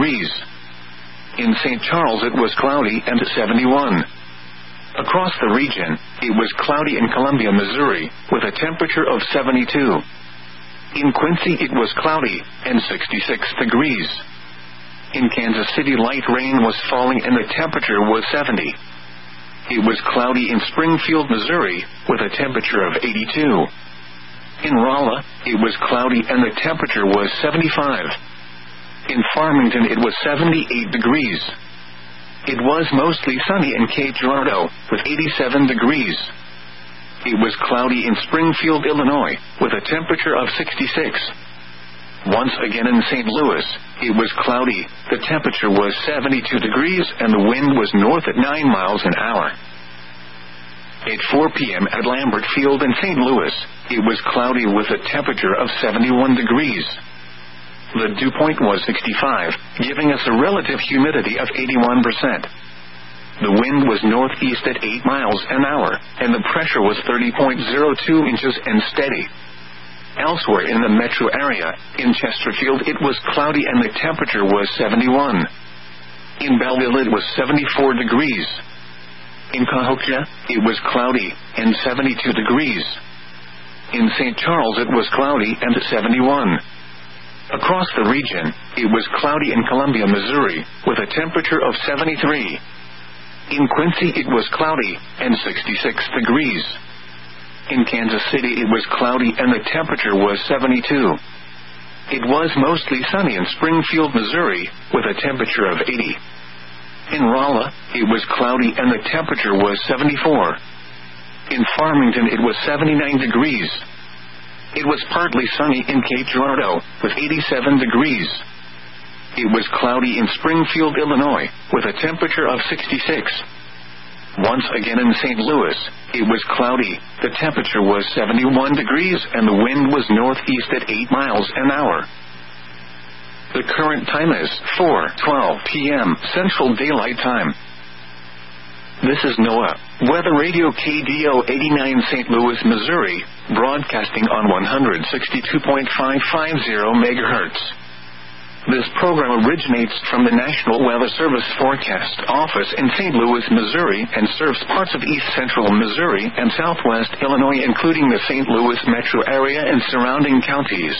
degrees. In St. Charles it was cloudy and 71. Across the region, it was cloudy in Columbia, Missouri, with a temperature of 72. In Quincy it was cloudy and 66 degrees. In Kansas City light rain was falling and the temperature was 70. It was cloudy in Springfield, Missouri, with a temperature of 82. In Rolla, it was cloudy and the temperature was 75. In Farmington it was 78 degrees. It was mostly sunny in Cape Girardeau, with 87 degrees. It was cloudy in Springfield, Illinois, with a temperature of 66. Once again in St. Louis, it was cloudy, the temperature was 72 degrees and the wind was north at 9 miles an hour. At 4 p.m. at Lambert Field in St. Louis, it was cloudy with a temperature of 71 degrees. The dew point was 65, giving us a relative humidity of 81%. The wind was northeast at 8 miles an hour, and the pressure was 30.02 inches and steady. Elsewhere in the metro area, in Chesterfield it was cloudy and the temperature was 71. In Belleville it was 74 degrees. In Cahokia, it was cloudy and 72 degrees. In St. Charles it was cloudy and 71. Across the region, it was cloudy in Columbia, Missouri, with a temperature of 73. In Quincy it was cloudy and 66 degrees. In Kansas City it was cloudy and the temperature was 72. It was mostly sunny in Springfield, Missouri, with a temperature of 80. In Rolla, it was cloudy and the temperature was 74. In Farmington it was 79 degrees. It was partly sunny in Cape Girardeau, with 87 degrees. It was cloudy in Springfield, Illinois, with a temperature of 66. Once again in St. Louis, it was cloudy, the temperature was 71 degrees and the wind was northeast at 8 miles an hour. The current time is 4:12 p.m. Central Daylight Time. This is NOAA Weather Radio KDO 89 St. Louis, Missouri, broadcasting on 162.550 MHz. This program originates from the National Weather Service Forecast Office in St. Louis, Missouri, and serves parts of east central Missouri and southwest Illinois, including the St. Louis metro area and surrounding counties.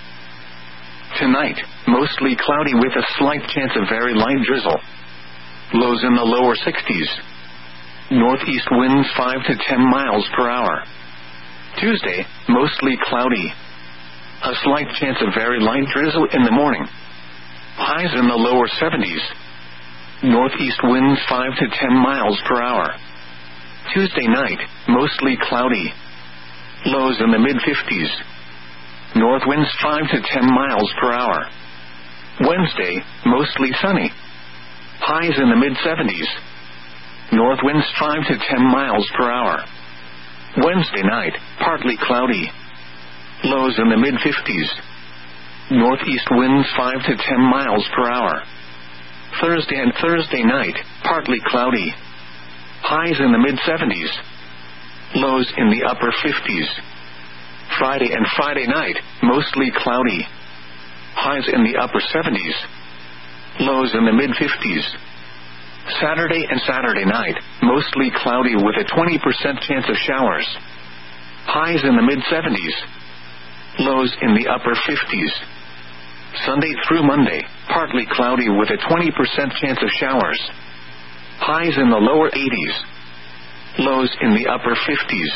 Tonight, mostly cloudy with a slight chance of very light drizzle. Lows in the lower 60s. Northeast winds 5 to 10 miles per hour. Tuesday, mostly cloudy. A slight chance of very light drizzle in the morning. Highs in the lower 70s. Northeast winds 5 to 10 miles per hour. Tuesday night, mostly cloudy. Lows in the mid-50s. North winds 5 to 10 miles per hour. Wednesday, mostly sunny. Highs in the mid-70s. North winds 5 to 10 miles per hour. Wednesday night, partly cloudy. Lows in the mid-50s. Northeast winds 5 to 10 miles per hour. Thursday and Thursday night, partly cloudy. Highs in the mid-70s. Lows in the upper 50s. Friday and Friday night, mostly cloudy. Highs in the upper 70s. Lows in the mid-50s. Saturday and Saturday night, mostly cloudy with a 20% chance of showers. Highs in the mid-70s. Lows in the upper 50s. Sunday through Monday, partly cloudy with a 20% chance of showers. Highs in the lower 80s. Lows in the upper 50s.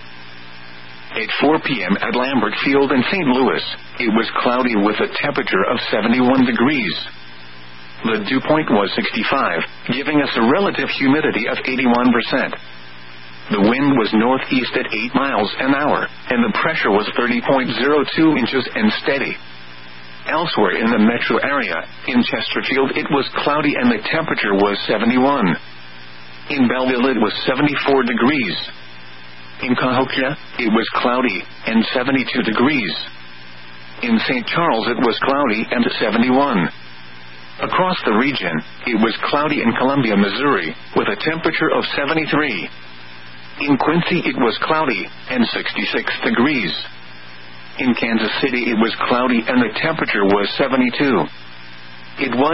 At 4 p.m. at Lambert Field in St. Louis, it was cloudy with a temperature of 71 degrees. The dew point was 65, giving us a relative humidity of 81%. The wind was northeast at 8 miles an hour, and the pressure was 30.02 inches and steady. Elsewhere in the metro area, in Chesterfield it was cloudy and the temperature was 71. In Belleville it was 74 degrees. In Cahokia, it was cloudy and 72 degrees. In St. Charles it was cloudy and 71. Across the region, it was cloudy in Columbia, Missouri, with a temperature of 73. In Quincy it was cloudy and 66 degrees. In Kansas City it was cloudy and the temperature was 72. It was